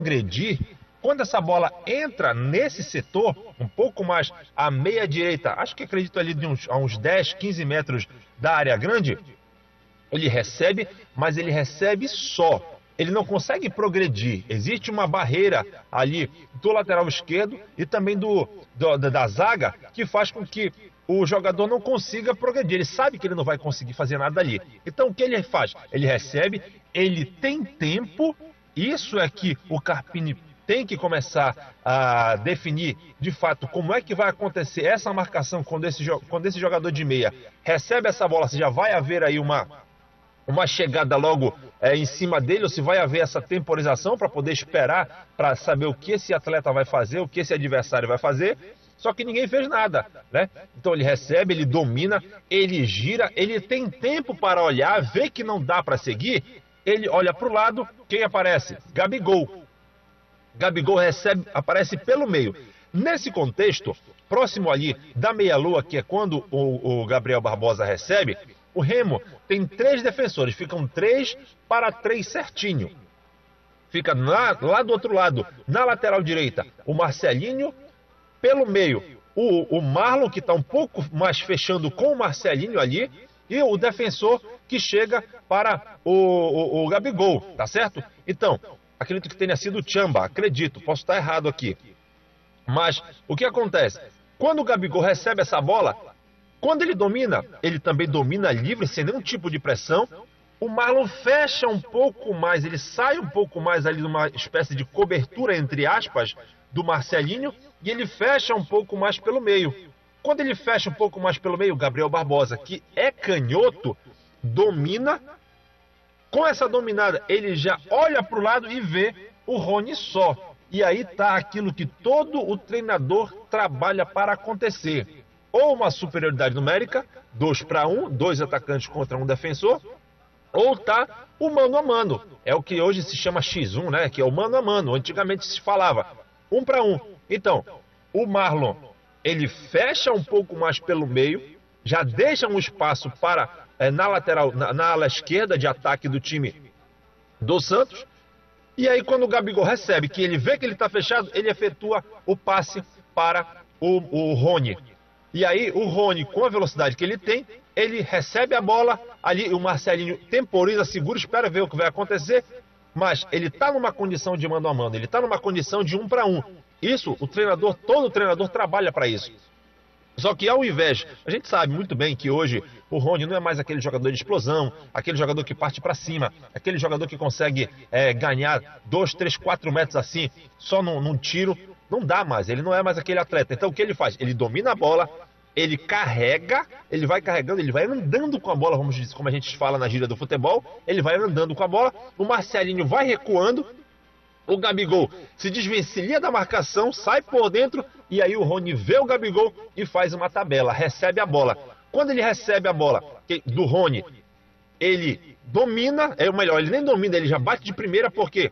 progredir, quando essa bola entra nesse setor, um pouco mais à meia direita, acho que acredito ali a uns 10, 15 metros da área grande, ele recebe, mas ele recebe só. Ele não consegue progredir. Existe uma barreira ali do lateral esquerdo e também da zaga que faz com que o jogador não consiga progredir. Ele sabe que ele não vai conseguir fazer nada ali. Então o que ele faz? Ele recebe, ele tem tempo. Isso é que o Carpini tem que começar a definir de fato como é que vai acontecer essa marcação quando esse jogador de meia recebe essa bola. Se já vai haver aí uma chegada logo em cima dele, ou se vai haver essa temporização para poder esperar para saber o que esse atleta vai fazer, o que esse adversário vai fazer. Só que ninguém fez nada, né? Então ele recebe, ele domina, ele gira, ele tem tempo para olhar, vê que não dá para seguir, ele olha para o lado, quem aparece? Gabigol. Gabigol recebe, aparece pelo meio. Nesse contexto, próximo ali da meia-lua, que é quando o Gabriel Barbosa recebe, o Remo tem 3 defensores, ficam 3 para 3 certinho. Fica lá do outro lado, na lateral direita, o Marcelinho, pelo meio, o Marlon, que está um pouco mais fechando com o Marcelinho ali, e o defensor que chega para o Gabigol, tá certo? Então, acredito que tenha sido o Tchamba, acredito, posso estar errado aqui. Mas o que acontece? Quando o Gabigol recebe essa bola, quando ele domina, ele também domina livre, sem nenhum tipo de pressão. O Marlon fecha um pouco mais, ele sai um pouco mais ali numa espécie de cobertura, entre aspas, do Marcelinho, e ele fecha um pouco mais pelo meio. Quando ele fecha um pouco mais pelo meio, o Gabriel Barbosa, que é canhoto, domina. Com essa dominada, ele já olha para o lado e vê o Rony só. E aí está aquilo que todo o treinador trabalha para acontecer. Ou uma superioridade numérica, 2 para 1, 2 atacantes contra um defensor, ou tá o mano a mano. É o que hoje se chama X1, né? Que é o mano a mano. Antigamente se falava 1 para 1. Então, o Marlon, ele fecha um pouco mais pelo meio, já deixa um espaço para na lateral, na ala esquerda de ataque do time do Santos. E aí quando o Gabigol recebe, que ele vê que ele está fechado, ele efetua o passe para o Rony. E aí o Rony, com a velocidade que ele tem, ele recebe a bola, ali o Marcelinho temporiza, segura, espera ver o que vai acontecer, mas ele está numa condição de mano a mano, ele está numa condição de 1 para 1. Isso, todo treinador trabalha para isso. Só que ao invés, a gente sabe muito bem que hoje o Rony não é mais aquele jogador de explosão, aquele jogador que parte para cima, aquele jogador que consegue ganhar 2, 3, 4 metros assim, só num tiro. Não dá mais, ele não é mais aquele atleta. Então o que ele faz? Ele domina a bola, ele carrega, ele vai carregando, ele vai andando com a bola, vamos dizer, como a gente fala na gíria do futebol, ele vai andando com a bola, o Marcelinho vai recuando, o Gabigol se desvencilha da marcação, sai por dentro, e aí o Rony vê o Gabigol e faz uma tabela, recebe a bola. Quando ele recebe a bola do Rony, ele domina, ele nem domina, ele já bate de primeira, porque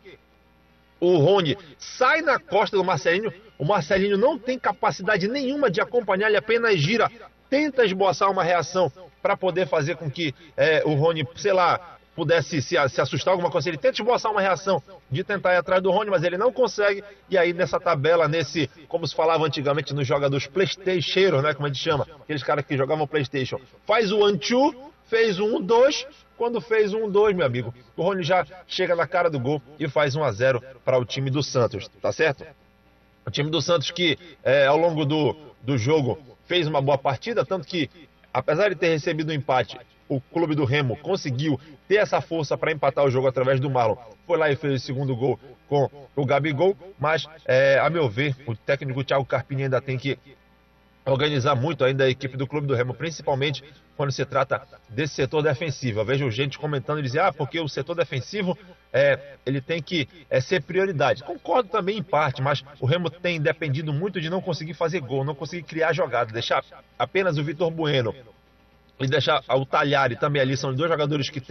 o Rony sai na costa do Marcelinho, o Marcelinho não tem capacidade nenhuma de acompanhar, ele apenas gira, tenta esboçar uma reação para poder fazer com que o Rony, sei lá, pudesse se assustar alguma coisa. Ele tenta esboçar uma reação de tentar ir atrás do Rony, mas ele não consegue, e aí nessa tabela, como se falava antigamente nos jogadores PlayStation, né, como a gente chama, aqueles caras que jogavam PlayStation, faz o 1-2, fez o 1-2, quando fez 1-2, meu amigo, o Rony já chega na cara do gol e faz 1-0 para o time do Santos, tá certo? O time do Santos que ao longo do jogo fez uma boa partida, tanto que, apesar de ter recebido um empate, o clube do Remo conseguiu ter essa força para empatar o jogo através do Marlon. Foi lá e fez o segundo gol com o Gabigol, mas, a meu ver, o técnico Thiago Carpini ainda tem que organizar muito ainda a equipe do clube do Remo, principalmente quando se trata desse setor defensivo. Eu vejo gente comentando e dizer, porque o setor defensivo ele tem que ser prioridade. Concordo também em parte, mas o Remo tem dependido muito de não conseguir fazer gol, não conseguir criar jogada, deixar apenas o Vitor Bueno e deixar o Talhari também ali, são 2 jogadores que têm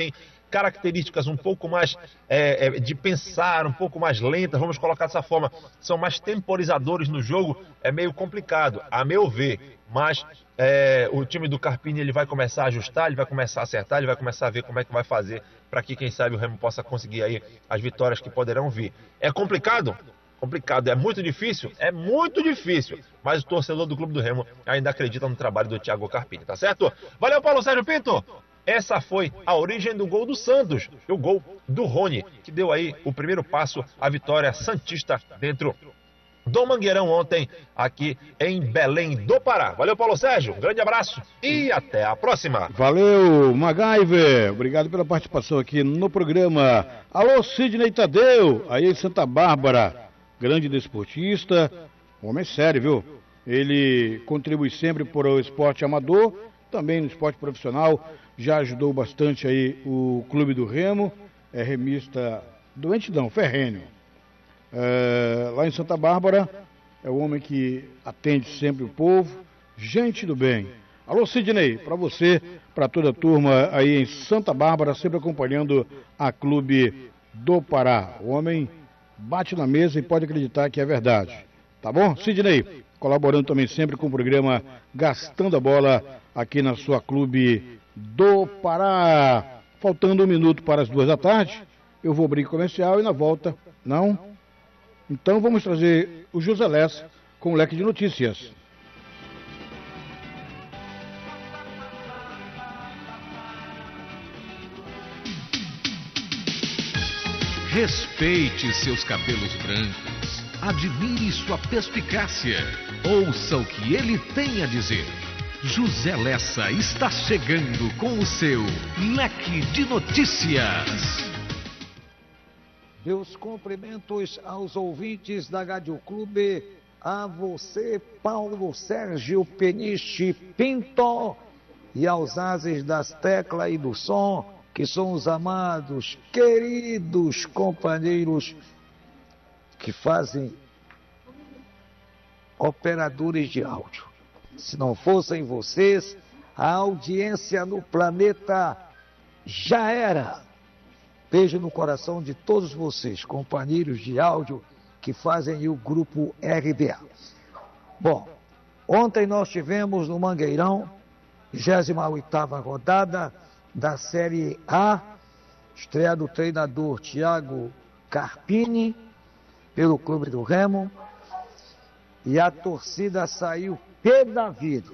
características um pouco mais de pensar, um pouco mais lentas, vamos colocar dessa forma, são mais temporizadores no jogo, é meio complicado, a meu ver, mas o time do Carpini ele vai começar a ajustar, ele vai começar a acertar, ele vai começar a ver como é que vai fazer para que, quem sabe, o Remo possa conseguir aí as vitórias que poderão vir. É complicado? Complicado, é muito difícil, mas o torcedor do Clube do Remo ainda acredita no trabalho do Thiago Carpini, tá certo? Valeu, Paulo Sérgio Pinto! Essa foi a origem do gol do Santos, o gol do Rony, que deu aí o primeiro passo à vitória santista dentro do Mangueirão ontem, aqui em Belém do Pará. Valeu, Paulo Sérgio, um grande abraço e até a próxima. Valeu, MacGyver, obrigado pela participação aqui no programa. Alô, Sidney Tadeu, aí em Santa Bárbara, grande desportista, homem sério, viu? Ele contribui sempre para o esporte amador, também no esporte profissional, já ajudou bastante aí o Clube do Remo, é remista doente não, ferrenho. Lá em Santa Bárbara, é o homem que atende sempre o povo, gente do bem. Alô, Sidney, para você, para toda a turma aí em Santa Bárbara, sempre acompanhando a Clube do Pará. O homem bate na mesa e pode acreditar que é verdade. Tá bom? Sidney, colaborando também sempre com o programa Gastando a Bola aqui na sua Clube do Pará. Faltando 1 minuto para as 2 da tarde, eu vou abrir comercial e na volta, não? Então vamos trazer o José Lessa com o leque de notícias. Respeite seus cabelos brancos. Admire sua perspicácia. Ouça o que ele tem a dizer. José Lessa está chegando com o seu leque de notícias. Meus cumprimentos aos ouvintes da Rádio Clube, a você, Paulo Sérgio Peniche Pinto, e aos ases das teclas e do som, que são os amados, queridos companheiros que fazem operadores de áudio. Se não fossem vocês, a audiência no planeta já era. Beijo no coração de todos vocês, companheiros de áudio que fazem o grupo RBA. Bom, ontem nós tivemos no Mangueirão, 28ª rodada da Série A, estreia do treinador Thiago Carpini pelo Clube do Remo, e a torcida saiu pé da vida.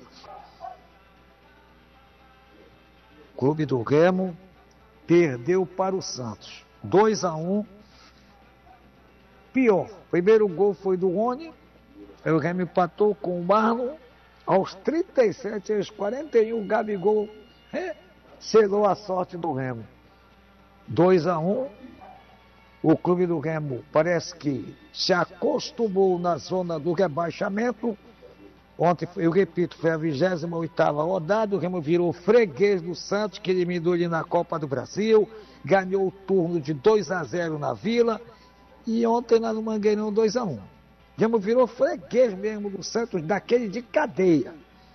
O Clube do Remo perdeu para o Santos, 2-1. Pior, o primeiro gol foi do Rony, o Remo empatou com o Marlon, aos 37, aos 41, o Gabigol selou a sorte do Remo. 2-1, o Clube do Remo parece que se acostumou na zona do rebaixamento. Ontem, eu repito, foi a 28ª rodada, o Remo virou freguês do Santos, que eliminou ele na Copa do Brasil, ganhou o turno de 2-0 na Vila, e ontem lá no Mangueirão 2-1. O Remo virou freguês mesmo do Santos, daquele de cadeia.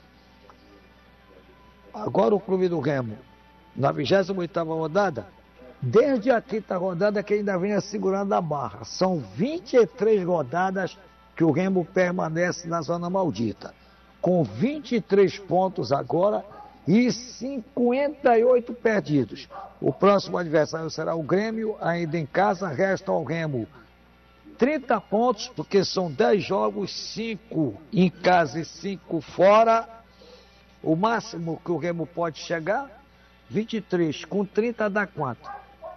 Agora o Clube do Remo, na 28ª rodada, desde a 5ª rodada que ainda vem segurando a barra. São 23 rodadas que o Remo permanece na zona maldita, com 23 pontos agora e 58 perdidos. O próximo adversário será o Grêmio, ainda em casa. Resta ao Remo 30 pontos, porque são 10 jogos, 5 em casa e 5 fora. O máximo que o Remo pode chegar, 23, com 30 dá quanto?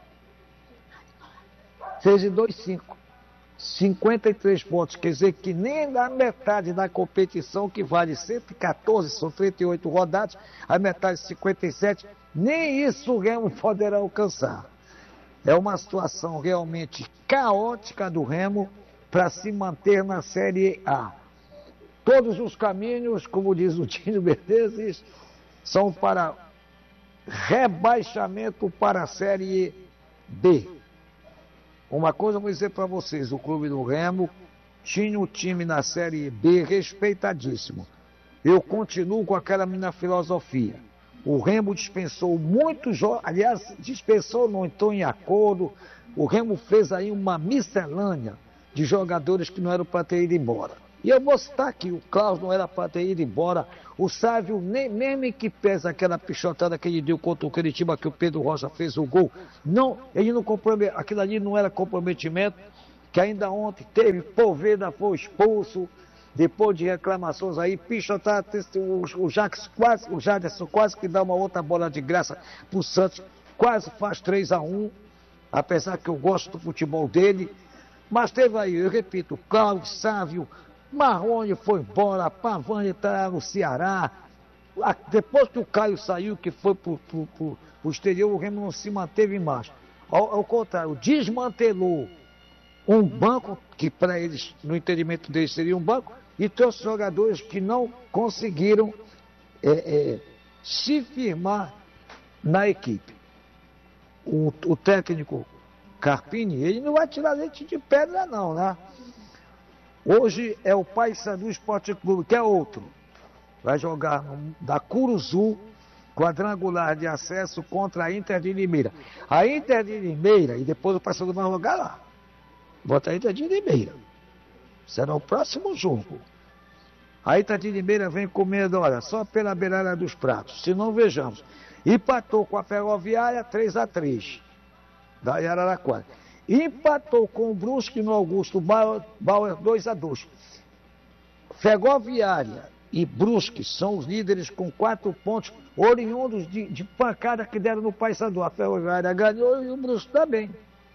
6 e 2, 5. 53 pontos, quer dizer que nem na metade da competição, que vale 114, são 38 rodadas, a metade 57, nem isso o Remo poderá alcançar. É uma situação realmente caótica do Remo para se manter na Série A. Todos os caminhos, como diz o Tino Menezes, são para rebaixamento para a Série B. Uma coisa eu vou dizer para vocês, o Clube do Remo tinha um time na Série B respeitadíssimo. Eu continuo com aquela minha filosofia. O Remo dispensou muitos jogos, aliás, dispensou, não entrou em acordo. O Remo fez aí uma miscelânea de jogadores que não eram para ter ido embora. E eu vou citar aqui, o Klaus não era para ter ido embora, o Sávio, nem que pesa aquela pichotada que ele deu contra o Curitiba, que o Pedro Rocha fez o gol, não, ele não comprometeu, aquilo ali não era comprometimento, que ainda ontem teve, Poveda foi expulso, depois de reclamações aí, pichotada, o Jaderson quase que dá uma outra bola de graça pro Santos, quase faz 3-1, apesar que eu gosto do futebol dele, mas teve aí, eu repito, Klaus, Sávio, Marrone foi embora, Pavani está no Ceará. Depois que o Caio saiu, que foi para o exterior, o Remo não se manteve mais. Ao contrário, desmantelou um banco, que para eles, no entendimento deles, seria um banco, e trouxe jogadores que não conseguiram se firmar na equipe. O técnico Carpini, ele não vai tirar leite de pedra não, né? Hoje é o Paysandu Esporte Clube, que é outro. Vai jogar da Curuzu, quadrangular de acesso contra a Inter de Limeira. A Inter de Limeira, e depois o Paysandu vai jogar lá. Bota a Inter de Limeira. Será o próximo jogo. A Inter de Limeira vem comendo, olha, só pela beirada dos pratos. Se não, vejamos. Empatou com a Ferroviária 3-3, da Araraquara. Empatou com o Brusque no Augusto Bauer 2-2. Ferroviária e Brusque são os líderes com 4 pontos, oriundos de pancada que deram no Paysandu. A Ferroviária ganhou e o Brusque também.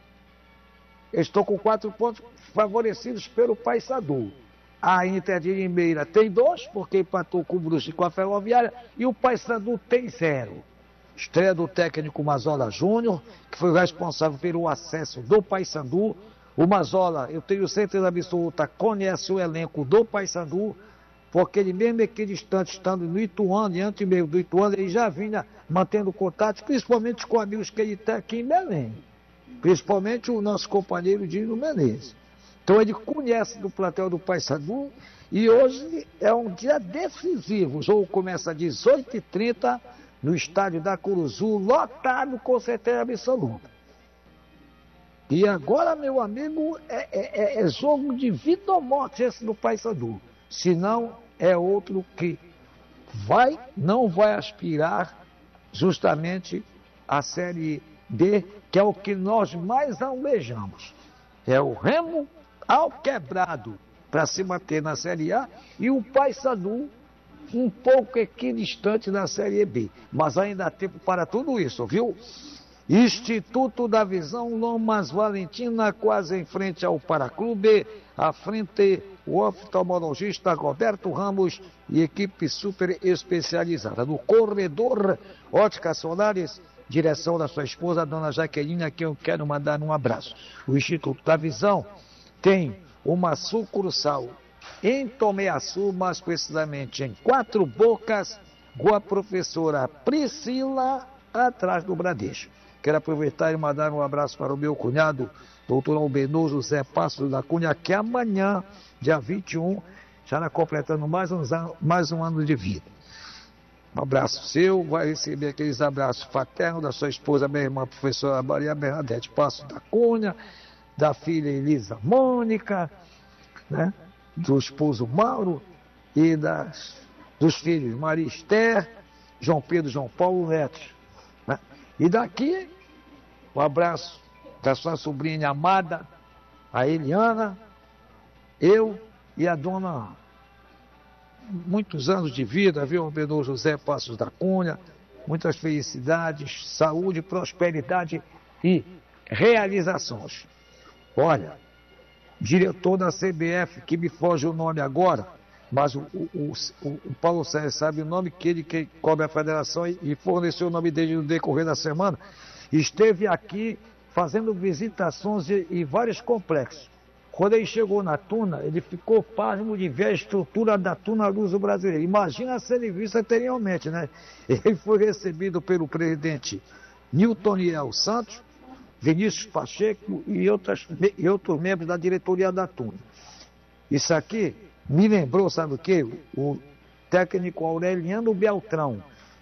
Eles estão com 4 pontos favorecidos pelo Paysandu. A Inter de Limeira tem 2, porque empatou com o Brusque e com a Ferroviária, e o Paysandu tem 0. Estreia do técnico Mazola Júnior, que foi responsável pelo acesso do Paysandu. O Mazola, eu tenho certeza absoluta, conhece o elenco do Paysandu, porque ele mesmo equidistante, estando no Ituano, diante mesmo do Ituano, ele já vinha mantendo contato, principalmente com amigos que ele tem aqui em Belém. Principalmente o nosso companheiro Dino Menezes. Então ele conhece do plantel do Paysandu, e hoje é um dia decisivo. O jogo começa às 18h30, no estádio da Curuzu, lotado com certeza absoluta. E agora, meu amigo, é jogo de vida ou morte esse do Paysandu. Se não, é outro que não vai aspirar justamente a Série D, que é o que nós mais almejamos. É o Remo ao quebrado para se manter na Série A e o Paysandu um pouco equidistante na Série B. Mas ainda há tempo para tudo isso, viu? Instituto da Visão Lomas Valentina, quase em frente ao Paraclube, à frente o oftalmologista Roberto Ramos e equipe super especializada. No corredor Ótica Solares, direção da sua esposa, a dona Jaqueline, a quem eu quero mandar um abraço. O Instituto da Visão tem uma sucursal em Tomeaçu, mais precisamente em Quatro Bocas, com a professora Priscila, atrás do Bradesco. Quero aproveitar e mandar um abraço para o meu cunhado, doutor Albenor José Passos da Cunha, que amanhã, dia 21, já completando mais um ano de vida. Um abraço seu, vai receber aqueles abraços fraternos da sua esposa, minha irmã, professora Maria Bernadette Passos da Cunha, da filha Elisa Mônica, né? Do esposo Mauro e dos filhos Maria Esther, João Pedro, João Paulo Neto. Né? E daqui, um abraço da sua sobrinha amada, a Eliana, eu e a dona, muitos anos de vida, viu, Benô José Passos da Cunha, muitas felicidades, saúde, prosperidade e realizações. Olha, diretor da CBF, que me foge o nome agora, mas o Paulo Sérgio sabe o nome, que cobre a federação e forneceu o nome dele no decorrer da semana, esteve aqui fazendo visitações e vários complexos. Quando ele chegou na Tuna, ele ficou pasmo de ver a estrutura da Tuna Luso Brasileira. Imagina se ele visse anteriormente, né? Ele foi recebido pelo presidente Niltoniel Santos, Vinícius Pacheco e outros membros da diretoria da Tuna. Isso aqui me lembrou, sabe o quê? O técnico Aureliano Beltrão,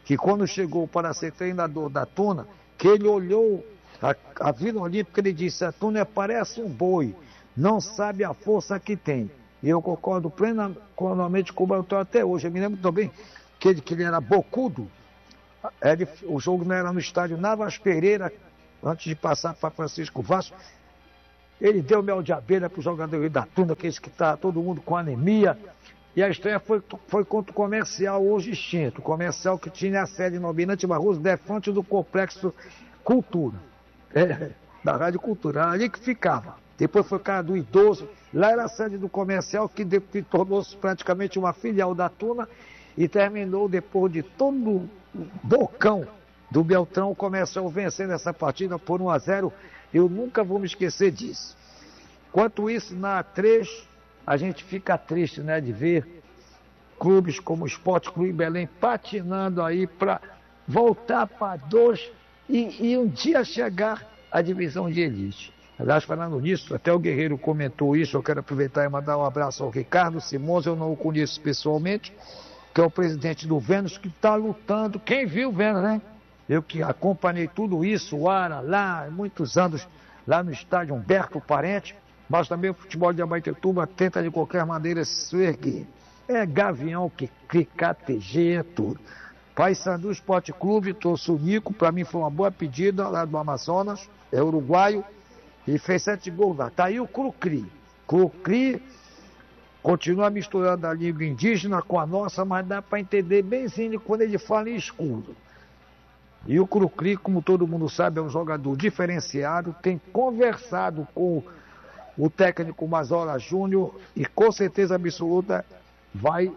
que quando chegou para ser treinador da Tuna, que ele olhou a Vila Olímpica, ele disse: a Tuna parece um boi, não sabe a força que tem. E eu concordo plenamente com o Beltrão até hoje. Eu me lembro também que ele era bocudo. O jogo não era no estádio Navas Pereira, antes de passar para Francisco Vasco. Ele deu mel de abelha para os jogadores da Tuna, aqueles que está todo mundo com anemia. E a estreia foi contra o Comercial, hoje extinto. O Comercial que tinha a sede no Almirante Barroso, defronte do Complexo Cultura. Da Rádio Cultura, ali que ficava. Depois foi cara do Idoso. Lá era a sede do Comercial, que tornou-se praticamente uma filial da Tuna. E terminou, depois de todo o bocão do Beltrão, o Comercial vencendo essa partida por 1-0. Eu nunca vou me esquecer disso. Enquanto isso, na A3, a gente fica triste, né, de ver clubes como o Esporte Clube Belém patinando aí para voltar para 2 e um dia chegar à divisão de elite. Aliás, falando nisso, até o Guerreiro comentou isso. Eu quero aproveitar e mandar um abraço ao Ricardo Simões. Eu não o conheço pessoalmente, que é o presidente do Vênus, que está lutando. Quem viu o Vênus, né? Eu que acompanhei tudo isso, o Ara, lá, muitos anos, lá no estádio Humberto Parente, mas também o futebol de Abaetetuba tenta de qualquer maneira se erguer. É Gavião que cricategeia tudo. Paysandu Esporte Clube, trouxe o Nico, para mim foi uma boa pedida, lá do Amazonas, é uruguaio, e fez 7 gols lá. Tá aí o Crucri. Crucri continua misturando a língua indígena com a nossa, mas dá para entender benzinho quando ele fala em escudo. E o Crucri, como todo mundo sabe, é um jogador diferenciado, tem conversado com o técnico Mazola Júnior e com certeza absoluta vai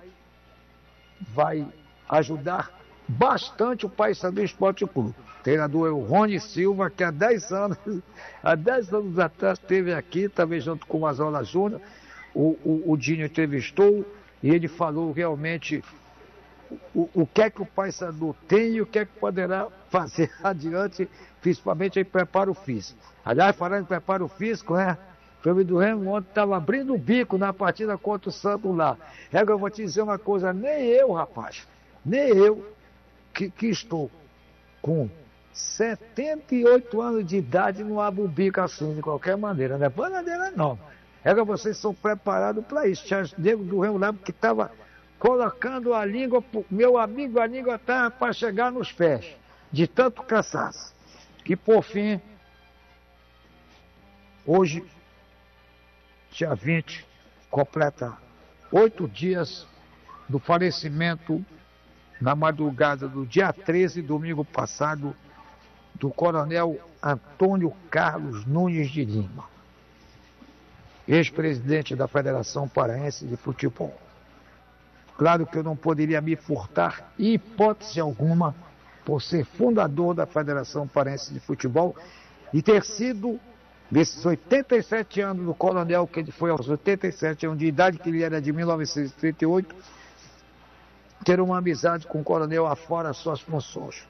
ajudar bastante o Paysandu Esporte Clube. O treinador é o Rony Silva, que há 10 anos atrás esteve aqui, também junto com o Mazola Júnior. O Dinho entrevistou e ele falou realmente o que é que o Paysandu tem e o que é que poderá fazer adiante, principalmente em preparo físico. Aliás, falando em preparo físico, né? O Flamengo do Remo ontem estava abrindo o bico na partida contra o Santos lá. Eu vou te dizer uma coisa, nem eu, rapaz, nem eu, que estou com 78 anos de idade, não abro o bico assim, de qualquer maneira, não é bananeira não. Vocês são preparados para isso. Tinha nego do Remo lá que estava colocando a língua, meu amigo, a língua estava para chegar nos pés, de tanto cansaço. E por fim, hoje, dia 20, completa 8 dias do falecimento, na madrugada do dia 13, domingo passado, do coronel Antônio Carlos Nunes de Lima, ex-presidente da Federação Paraense de Futebol. Claro que eu não poderia me furtar, em hipótese alguma, por ser fundador da Federação Paraense de Futebol e ter sido, desses 87 anos do coronel, que ele foi aos 87 anos de idade, que ele era de 1938, ter uma amizade com o coronel afora suas funções.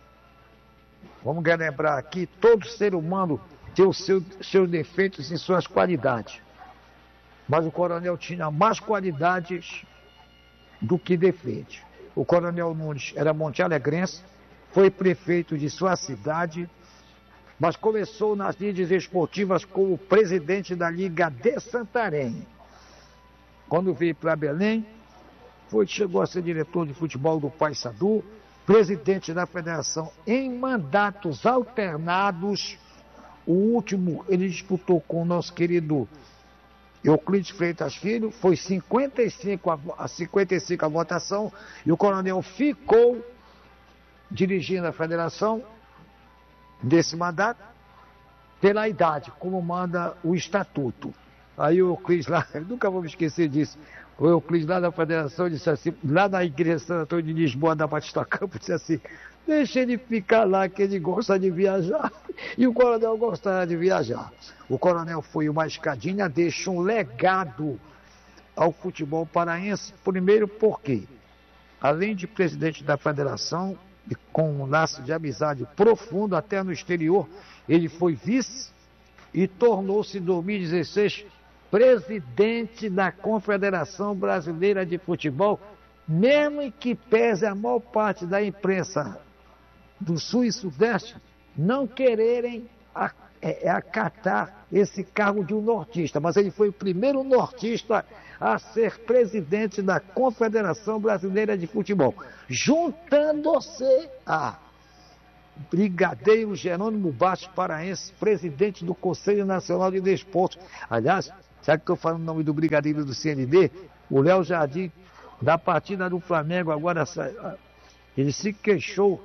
Vamos relembrar aqui, todo ser humano tem os seus defeitos e suas qualidades. Mas o coronel tinha mais qualidades do que defeitos. O coronel Nunes era montealegrense, foi prefeito de sua cidade, mas começou nas lides esportivas como presidente da Liga de Santarém. Quando veio para Belém, chegou a ser diretor de futebol do Paysandu, presidente da federação em mandatos alternados. O último ele disputou com o nosso querido Euclides Freitas Filho, foi 55 a votação, e o coronel ficou dirigindo a federação desse mandato pela idade, como manda o estatuto. Aí o Euclides lá, eu nunca vou me esquecer disso, o Euclides lá da federação disse assim, lá na igreja Santo Antônio de Lisboa, da Batista Campos, disse assim: deixa ele ficar lá, que ele gosta de viajar. E o coronel gostava de viajar. O coronel foi uma escadinha, deixa um legado ao futebol paraense. Primeiro porque, além de presidente da federação, e com um laço de amizade profundo até no exterior, ele foi vice e tornou-se em 2016 presidente da Confederação Brasileira de Futebol mesmo em que pese a maior parte da imprensa do Sul e Sudeste não quererem acatar esse cargo de um nortista, mas ele foi o primeiro nortista a ser presidente da Confederação Brasileira de Futebol, juntando-se a Brigadeiro Jerônimo Bastos Paraense, presidente do Conselho Nacional de Desportos. Aliás, sabe que eu falo o nome do brigadeiro do CND? O Léo Jardim, da partida do Flamengo, agora ele se queixou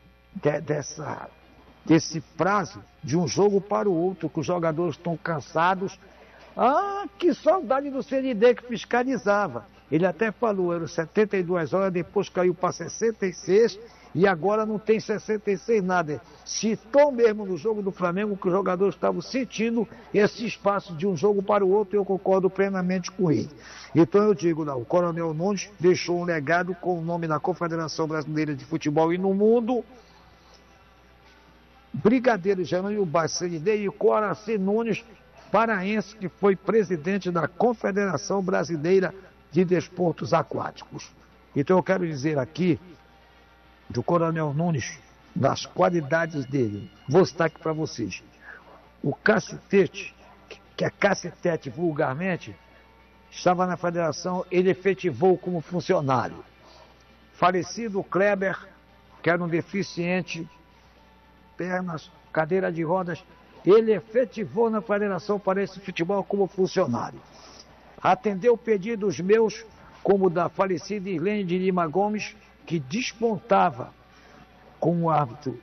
desse prazo de um jogo para o outro, que os jogadores estão cansados. Ah, que saudade do CND que fiscalizava. Ele até falou, eram 72 horas, depois caiu para 66 e agora não tem 66 nada. Citou mesmo no jogo do Flamengo que os jogadores estavam sentindo esse espaço de um jogo para o outro e eu concordo plenamente com ele. Então eu digo, não, o Coronel Nunes deixou um legado com o nome da Confederação Brasileira de Futebol e no mundo. Brigadeiro Jerônimo Bastos CND e Coraci Nunes Paraense, que foi presidente da Confederação Brasileira de Desportos Aquáticos. Então eu quero dizer aqui do Coronel Nunes, das qualidades dele. Vou citar aqui para vocês. O Cacetete, que é Cacetete vulgarmente, estava na federação, ele efetivou como funcionário. Falecido Kleber, que era um deficiente, pernas, cadeira de rodas, ele efetivou na Federação Paraense de Futebol como funcionário. Atendeu pedidos meus, como o da falecida Irlene de Lima Gomes, que despontava como o árbitro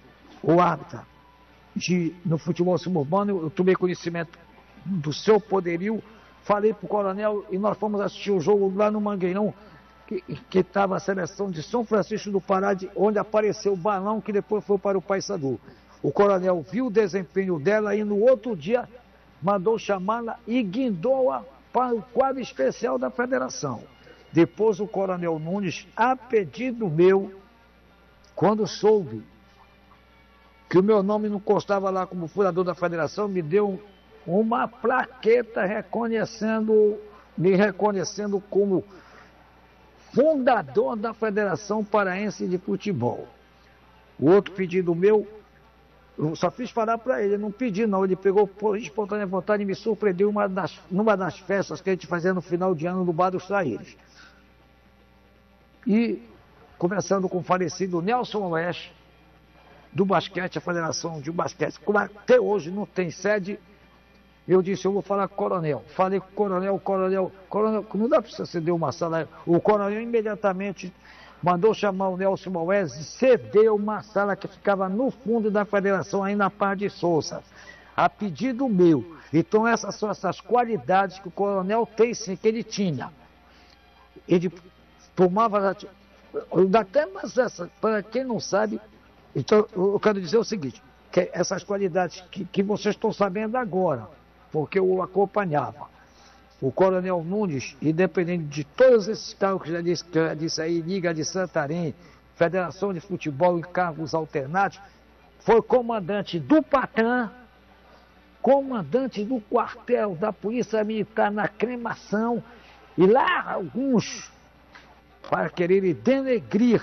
no futebol suburbano. Eu tomei conhecimento do seu poderio, falei para o coronel e nós fomos assistir o jogo lá no Mangueirão, que estava a seleção de São Francisco do Pará, onde apareceu o balão que depois foi para o Paysandu. O coronel viu o desempenho dela e no outro dia mandou chamá-la e guindou-a para o quadro especial da federação. Depois o Coronel Nunes, a pedido meu, quando soube que o meu nome não constava lá como fundador da federação, me deu uma plaqueta me reconhecendo como fundador da Federação Paraense de Futebol. O outro pedido meu, eu só fiz falar para ele, não pedi não, ele pegou por espontânea vontade e me surpreendeu numa das festas que a gente fazia no final de ano no Bar dos Traíros. E, conversando com o falecido Nelson Oeste, do basquete, a Federação de Basquete, como até hoje não tem sede, eu disse, eu vou falar com o coronel. Falei com o coronel, não dá para você ceder uma sala. O coronel imediatamente mandou chamar o Nelson Moés e cedeu uma sala que ficava no fundo da federação, aí na Paz de Souza, a pedido meu. Então essas são essas qualidades que o coronel tem, sim, que ele tinha. Ele tomava, até mais essa, para quem não sabe, então eu quero dizer o seguinte, que essas qualidades que vocês estão sabendo agora, porque eu o acompanhava. O Coronel Nunes, independente de todos esses cargos que já disse aí, Liga de Santarém, Federação de Futebol e cargos alternados, foi comandante do Patran, comandante do quartel da Polícia Militar na Cremação, e lá alguns, para quererem denegrir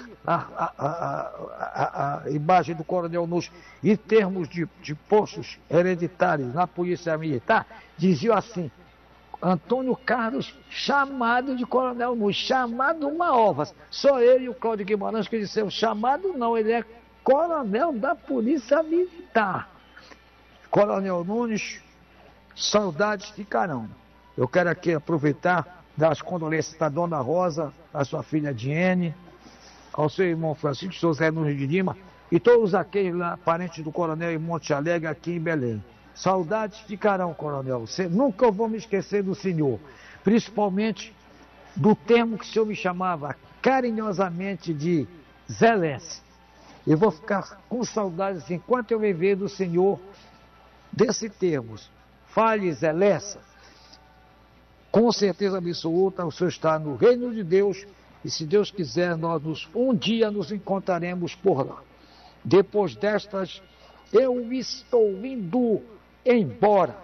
a imagem do Coronel Nunes em termos de postos hereditários na Polícia Militar, diziam assim, Antônio Carlos chamado de Coronel Nunes, chamado uma ovas. Só ele e o Cláudio Guimarães que disseram, chamado não, ele é coronel da Polícia Militar. Coronel Nunes, saudades ficarão. Eu quero aqui aproveitar, dar as condolências à Dona Rosa, à sua filha Diene, ao seu irmão Francisco José Nunes de Lima e todos aqueles lá, parentes do coronel em Monte Alegre, aqui em Belém. Saudades ficarão, coronel. Nunca eu vou me esquecer do senhor, principalmente do termo que o senhor me chamava carinhosamente de Zelence. Eu vou ficar com saudades enquanto eu viver do senhor desse termo. Fale, Zelessa. Com certeza absoluta, o senhor está no reino de Deus e, se Deus quiser, um dia nos encontraremos por lá. Depois destas, eu estou indo embora.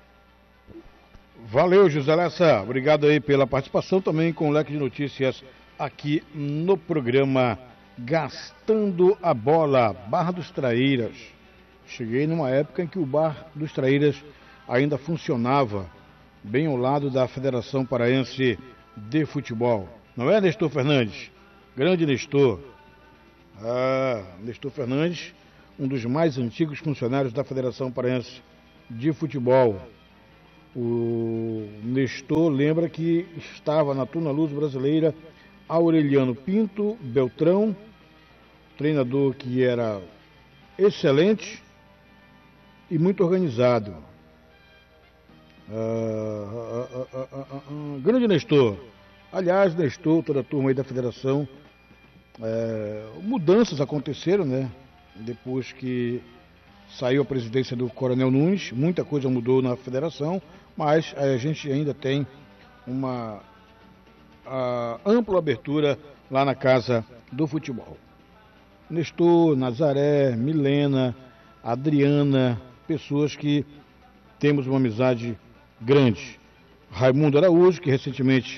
Valeu, José Lessa. Obrigado aí pela participação também com o Leque de Notícias aqui no programa Gastando a Bola, Barra dos Traíras. Cheguei numa época em que o Bar dos Traíras ainda funcionava bem ao lado da Federação Paraense de Futebol. Não é, Nestor Fernandes? Grande Nestor. Nestor Fernandes, um dos mais antigos funcionários da Federação Paraense de Futebol. O Nestor lembra que estava na Tuna Luz Brasileira Aureliano Pinto Beltrão, treinador que era excelente e muito organizado. Grande Nestor. Aliás, Nestor, toda a turma aí da federação, mudanças aconteceram, né? Depois que saiu a presidência do Coronel Nunes, muita coisa mudou na federação, mas a gente ainda tem uma ampla abertura lá na Casa do Futebol. Nestor, Nazaré, Milena, Adriana, pessoas que temos uma amizade grande. Raimundo Araújo, que recentemente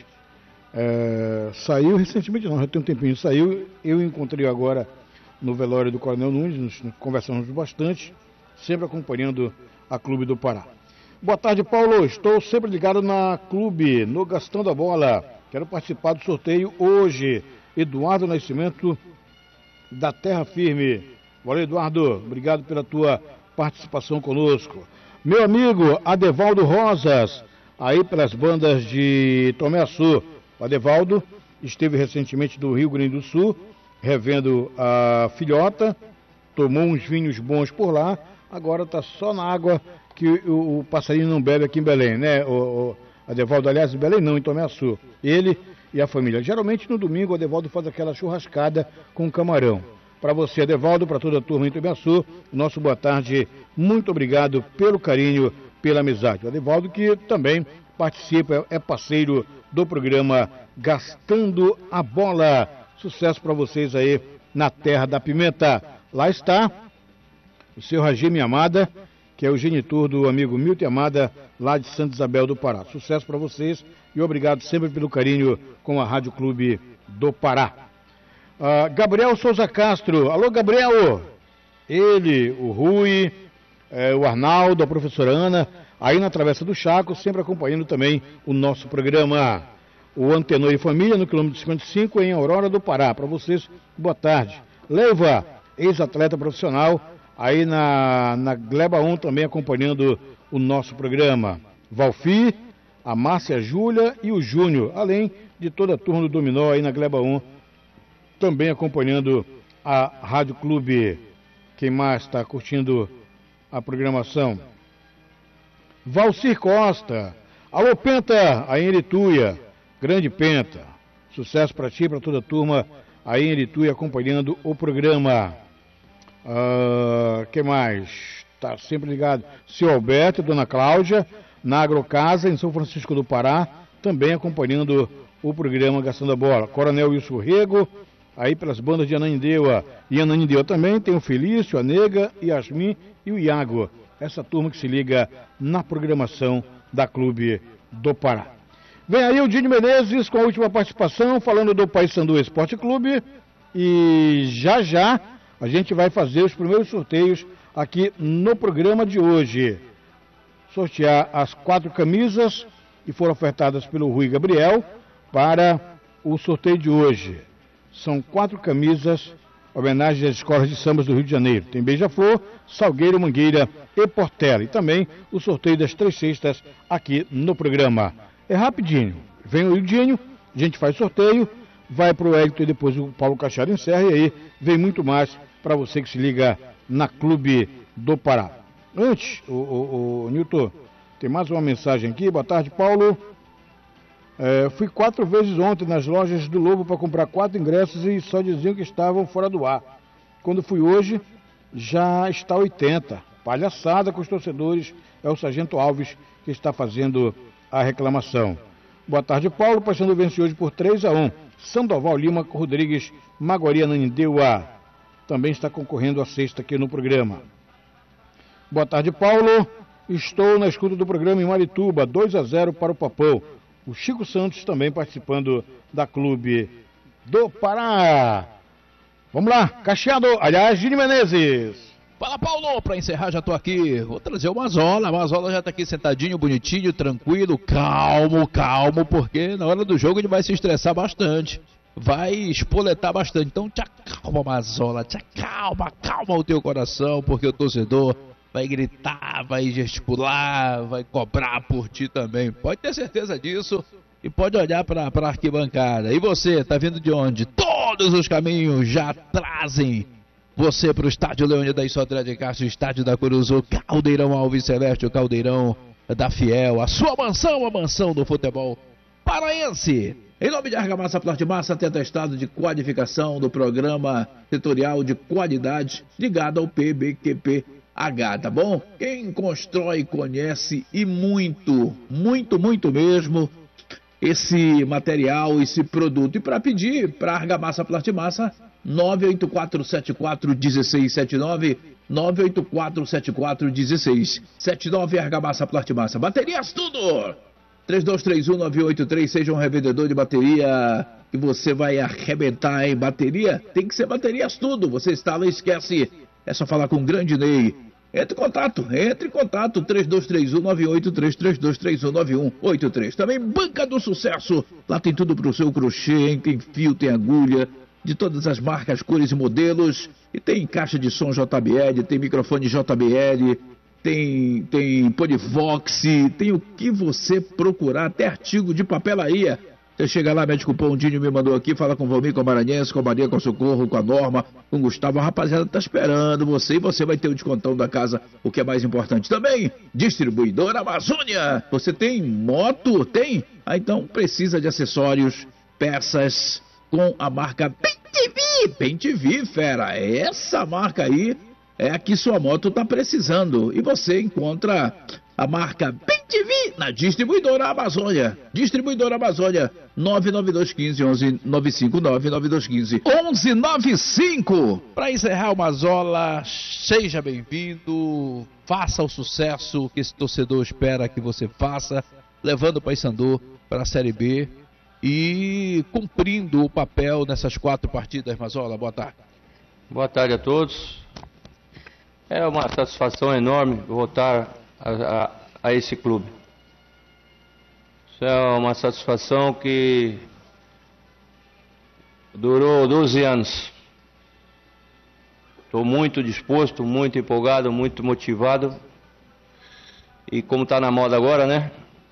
saiu, recentemente não, já tem um tempinho, saiu, eu encontrei agora no velório do Coronel Nunes, nos conversamos bastante, sempre acompanhando a Clube do Pará. Boa tarde, Paulo, estou sempre ligado na Clube, no Gastando a Bola, quero participar do sorteio hoje. Eduardo Nascimento, da Terra Firme. Valeu, Eduardo, obrigado pela tua participação conosco. Meu amigo Adevaldo Rosas, aí pelas bandas de Tomé Açu. O Adevaldo esteve recentemente do Rio Grande do Sul, revendo a filhota, tomou uns vinhos bons por lá, agora está só na água que o passarinho não bebe aqui em Belém, né? O Adevaldo, aliás, em Belém não, em Tomé Açu. Ele e a família. Geralmente no domingo o Adevaldo faz aquela churrascada com camarão. Para você, Adevaldo, para toda a turma em Tomé Açu, nosso boa tarde, muito obrigado pelo carinho, pela amizade. O Adevaldo que também participa, é parceiro do programa Gastando a Bola. Sucesso para vocês aí na Terra da Pimenta. Lá está o seu Ragime Amada, que é o genitor do amigo Milton Amada, lá de Santa Isabel do Pará. Sucesso para vocês e obrigado sempre pelo carinho com a Rádio Clube do Pará. Gabriel Souza Castro, alô Gabriel, ele, o Rui, o Arnaldo, a professora Ana, aí na Travessa do Chaco, sempre acompanhando também o nosso programa. O Antenor e Família, no quilômetro 55, em Aurora do Pará. Para vocês, boa tarde. Leiva, ex-atleta profissional, aí na Gleba 1 também acompanhando o nosso programa. Valfi, a Márcia Júlia e o Júnior, além de toda a turma do Dominó aí na Gleba 1, também acompanhando a Rádio Clube. Quem mais está curtindo a programação? Valcir Costa, alô Penta, aí em Irituia, grande Penta, sucesso para ti, para toda a turma aí em Irituia acompanhando o programa. Quem mais? Está sempre ligado. Seu Alberto e Dona Cláudia, na Agrocasa, em São Francisco do Pará, também acompanhando o programa Gastando a Bola. Coronel Wilson Rego, aí pelas bandas de Ananindeua. E Ananindeua também tem o Felício, a Nega, Yasmin e o Iago. Essa turma que se liga na programação da Clube do Pará. Vem aí o Dini Menezes com a última participação, falando do Paysandu Esporte Clube. E já já a gente vai fazer os primeiros sorteios aqui no programa de hoje. Sortear as 4 camisas que foram ofertadas pelo Rui Gabriel para o sorteio de hoje. São 4 camisas, homenagem às escolas de sambas do Rio de Janeiro. Tem Beija-Flor, Salgueiro, Mangueira e Portela. E também o sorteio das 3 cestas aqui no programa. É rapidinho. Vem o Dinho, a gente faz sorteio, vai para o Hélito e depois o Paulo Cachado encerra. E aí vem muito mais para você que se liga na Clube do Pará. Antes, o Nilton, tem mais uma mensagem aqui. Boa tarde, Paulo. Fui 4 vezes ontem nas lojas do Lobo para comprar 4 ingressos e só diziam que estavam fora do ar. Quando fui hoje, já está 80. Palhaçada com os torcedores. É o Sargento Alves que está fazendo a reclamação. Boa tarde, Paulo. Paysandu vence hoje por 3-1. Sandoval Lima Rodrigues, Maguari Ananindeua. Também está concorrendo a sexta aqui no programa. Boa tarde, Paulo. Estou na escuta do programa em Marituba, 2-0 para o Papão. O Chico Santos também participando da Clube do Pará. Vamos lá, Cacheado, aliás, Gini Menezes. Fala, Paulo, pra encerrar já tô aqui, vou trazer o Mazola já tá aqui sentadinho, bonitinho, tranquilo, calmo, porque na hora do jogo ele vai se estressar bastante, vai espoletar bastante, então te acalma, Mazola, te acalma, calma o teu coração, porque o torcedor vai gritar, vai gesticular, vai cobrar por ti também, pode ter certeza disso e pode olhar pra arquibancada. E você, tá vindo de onde? Todos os caminhos já trazem você para o estádio Leônidas Sodré de Castro, estádio da Curuzu, Caldeirão Alves Celeste, o Caldeirão da Fiel, a sua mansão, a mansão do futebol paraense. Em nome de Argamassa Plastimassa, tem atestado de qualificação do programa setorial de qualidade ligado ao PBQP-H, tá bom? Quem constrói, conhece e muito mesmo esse material, esse produto. E para pedir para Argamassa Plastimassa, 984741679, 984741679, Argamassa Plastimassa. Baterias tudo! 3231-9883, seja um revendedor de bateria que você vai arrebentar, hein? Bateria tem que ser baterias tudo. Você instala e esquece. É só falar com o grande Ney. Entre em contato, 3231-9833, 3231-9183. Também Banca do Sucesso, lá tem tudo pro seu crochê, hein? Tem fio, tem agulha, de todas as marcas, cores e modelos, e tem caixa de som JBL, tem microfone JBL, tem Polivox, tem o que você procurar, até artigo de papelaria. Você chega lá, mete cupom, o Dinho me mandou aqui, fala com o Valmir, com a Maranhense, com a Maria, com o Socorro, com a Norma, com o Gustavo, a rapaziada tá esperando você, e você vai ter o descontão da casa, o que é mais importante também. Distribuidora Amazônia, você tem moto? Tem? Então precisa de acessórios, peças com a marca Bem-TV, fera, essa marca aí é a que sua moto tá precisando, e você encontra a marca Bem-TV na Distribuidora Amazônia. Distribuidora Amazônia, 99215-1195, 99215-1195. Para encerrar o Mazola, seja bem-vindo, faça o sucesso que esse torcedor espera que você faça, levando o Paysandu para a Série B e cumprindo o papel nessas 4 partidas, Mazola. Boa tarde. Boa tarde a todos. É uma satisfação enorme voltar a esse clube. Isso é uma satisfação que durou 12 anos. Estou muito disposto, muito empolgado, muito motivado. E como está na moda agora, né?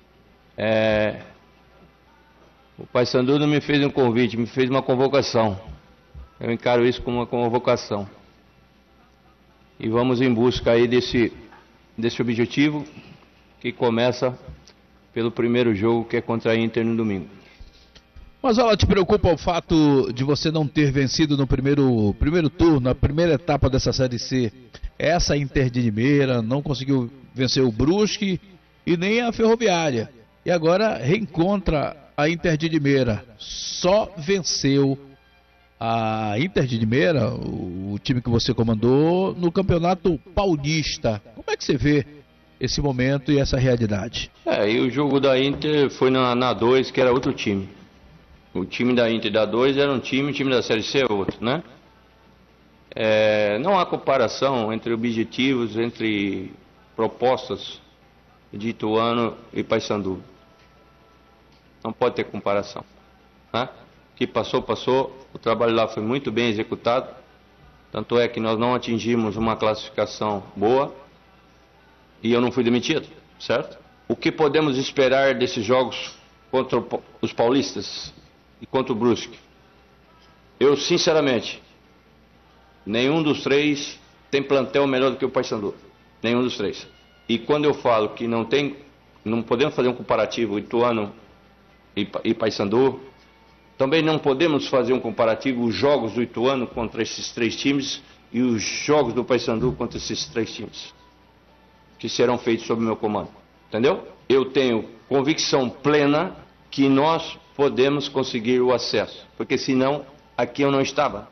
O Paysandu não me fez um convite, me fez uma convocação. Eu encaro isso como uma convocação. E vamos em busca aí desse objetivo, que começa pelo primeiro jogo, que é contra a Inter no domingo. Mas ela te preocupa o fato de você não ter vencido no primeiro turno, na primeira etapa dessa Série C, essa Inter de Limeira, não conseguiu vencer o Brusque e nem a Ferroviária. E agora reencontra a Inter de Limeira, só venceu a Inter de Limeira, o time que você comandou, no Campeonato Paulista. Como é que você vê esse momento e essa realidade? E o jogo da Inter foi na 2, que era outro time. O time da Inter da 2 era um time, o time da Série C é outro, né? Não há comparação entre objetivos, entre propostas de Ituano e Paysandu. Não pode ter comparação, né? O que passou, o trabalho lá foi muito bem executado, tanto é que nós não atingimos uma classificação boa e eu não fui demitido, certo? O que podemos esperar desses jogos contra os paulistas e contra o Brusque? Eu, sinceramente, nenhum dos 3 tem plantel melhor do que o Paysandu, nenhum dos 3. E quando eu falo que não podemos fazer um comparativo Ituano e Paysandu, também não podemos fazer um comparativo os jogos do Ituano contra esses 3 times e os jogos do Paysandu contra esses 3 times, que serão feitos sob meu comando, entendeu? Eu tenho convicção plena que nós podemos conseguir o acesso, porque senão aqui eu não estava.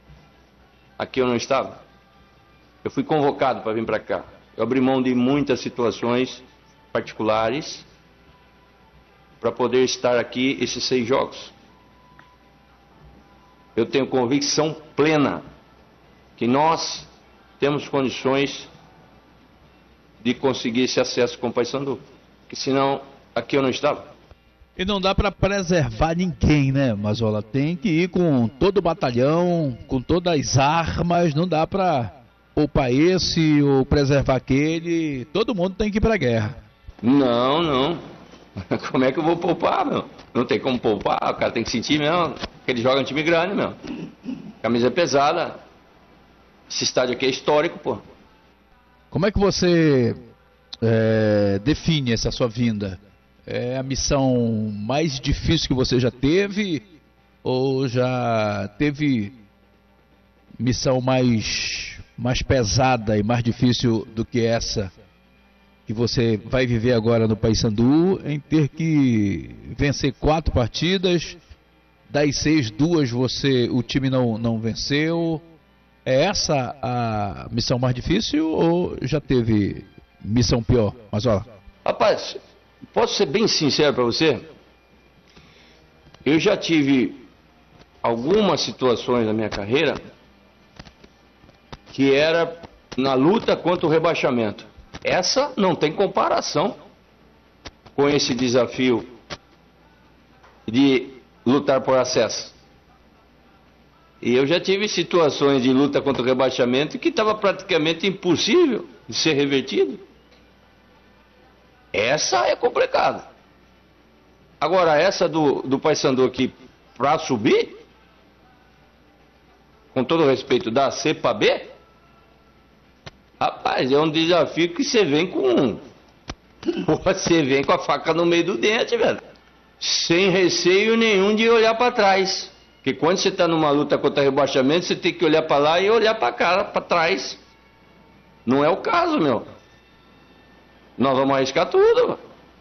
Eu fui convocado para vir para cá. Eu abri mão de muitas situações particulares para poder estar aqui esses 6 jogos. eu tenho convicção plena que nós temos condições de conseguir esse acesso com o Paysandu, que senão aqui eu não estava. E não dá para preservar ninguém, né, Mazola? Tem que ir com todo o batalhão, com todas as armas, não dá para poupar esse ou preservar aquele, todo mundo tem que ir para a guerra. Não. Como é que eu vou poupar, meu? Não tem como poupar, o cara tem que sentir mesmo, que ele joga um time grande, meu. Camisa é pesada. Esse estádio aqui é histórico, pô. Como é que você define essa sua vinda? É a missão mais difícil que você já teve? Ou já teve missão mais pesada e mais difícil do que essa que você vai viver agora no Paysandu, em ter que vencer 4 partidas, das 6, 2 o time não venceu? É essa a missão mais difícil ou já teve missão pior? Mas ó, rapaz, posso ser bem sincero para você? Eu já tive algumas situações na minha carreira que era na luta contra o rebaixamento. Essa não tem comparação com esse desafio de lutar por acesso. E eu já tive situações de luta contra o rebaixamento que estava praticamente impossível de ser revertido. Essa é complicada. Agora, essa do Paysandu aqui para subir, com todo o respeito, da C para B, rapaz, é um desafio que você vem com... Você vem com a faca no meio do dente, velho. Sem receio nenhum de olhar para trás. Porque quando você está numa luta contra rebaixamento, você tem que olhar para lá e olhar para cá, para trás. Não é o caso, meu. Nós vamos arriscar tudo.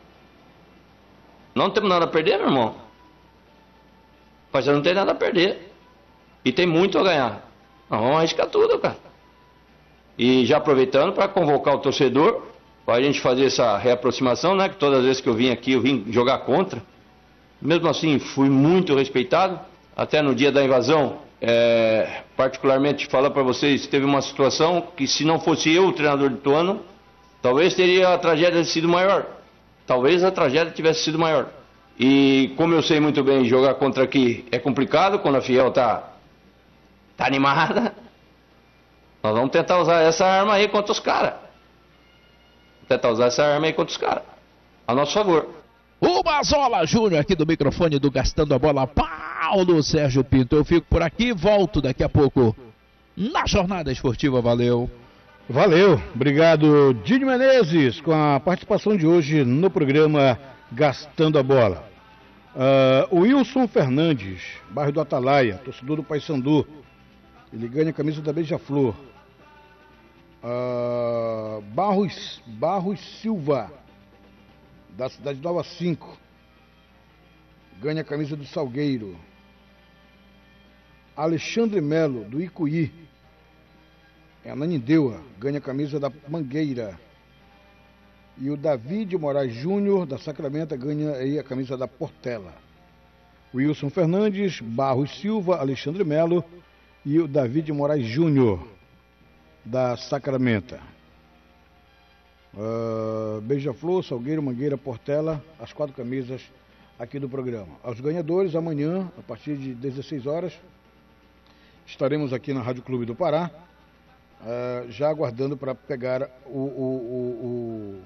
Não temos nada a perder, meu irmão. Mas já não tem nada a perder. E tem muito a ganhar. Nós vamos arriscar tudo, cara. E já aproveitando para convocar o torcedor, para a gente fazer essa reaproximação, né? Que todas as vezes que eu vim aqui, eu vim jogar contra. Mesmo assim, fui muito respeitado. Até no dia da invasão, particularmente falando para vocês, teve uma situação que se não fosse eu o treinador de Ituano, talvez teria a tragédia sido maior. Talvez a tragédia tivesse sido maior. E como eu sei muito bem, jogar contra aqui é complicado, quando a Fiel tá animada, nós vamos tentar usar essa arma aí contra os caras. A nosso favor. O Mazola Júnior aqui do microfone do Gastando a Bola, Paulo Sérgio Pinto. Eu fico por aqui, volto daqui a pouco na Jornada Esportiva. Valeu. Valeu, obrigado Dini Menezes com a participação de hoje no programa Gastando a Bola. O Wilson Fernandes, bairro do Atalaia, torcedor do Paysandu, ele ganha a camisa da Beija-Flor. Barros Silva, da cidade Nova 5, ganha a camisa do Salgueiro. Alexandre Melo, do Icuí, é Ananindeua, ganha a camisa da Mangueira. E o Davi de Moraes Júnior, da Sacramento, ganha aí a camisa da Portela. Wilson Fernandes, Barros Silva, Alexandre Melo e o Davi de Moraes Júnior, da Sacramento. Beija-Flor, Salgueiro, Mangueira, Portela, as 4 camisas aqui do programa. Aos ganhadores, amanhã, a partir de 16 horas, estaremos aqui na Rádio Clube do Pará, já aguardando para pegar o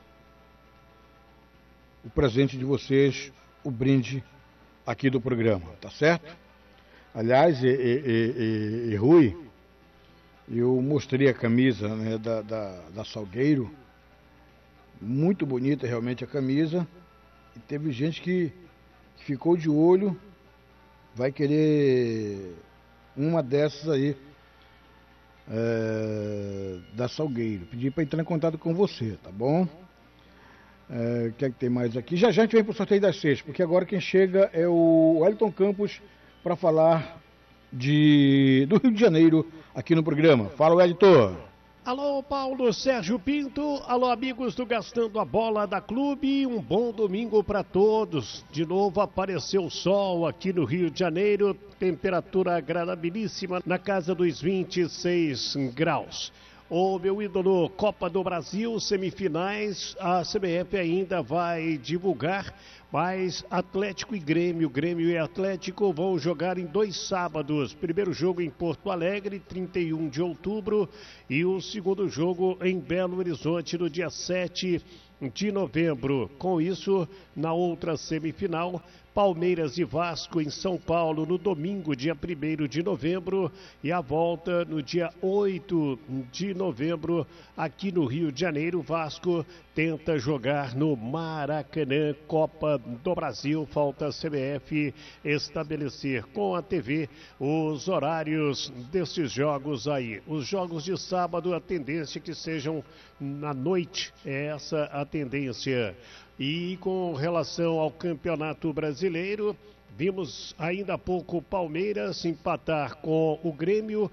presente de vocês, o brinde aqui do programa, tá certo? Aliás, Rui, eu mostrei a camisa, né, da Salgueiro, muito bonita realmente a camisa, e teve gente que ficou de olho, vai querer uma dessas aí, da Salgueiro. Pedi para entrar em contato com você, tá bom? O que é que tem mais aqui? Já a gente vem para o sorteio das 6, porque agora quem chega é o Wellington Campos para falar do Rio de Janeiro aqui no programa. Fala, Wellington. Alô, Paulo Sérgio Pinto. Alô, amigos do Gastando a Bola da Clube. Um bom domingo para todos. De novo apareceu o sol aqui no Rio de Janeiro. Temperatura agradabilíssima na casa dos 26 graus. Ô, meu ídolo, Copa do Brasil, semifinais, a CBF ainda vai divulgar, mas Atlético e Grêmio e Atlético vão jogar em 2 sábados. Primeiro jogo em Porto Alegre, 31 de outubro, e o segundo jogo em Belo Horizonte, no dia 7 de novembro. Com isso, na outra semifinal, Palmeiras e Vasco em São Paulo no domingo, dia 1º de novembro, e a volta no dia 8 de novembro aqui no Rio de Janeiro. Vasco tenta jogar no Maracanã, Copa do Brasil. Falta a CBF estabelecer com a TV os horários desses jogos aí. Os jogos de sábado, a tendência é que sejam na noite, é essa a tendência. E com relação ao Campeonato Brasileiro, vimos ainda há pouco o Palmeiras empatar com o Grêmio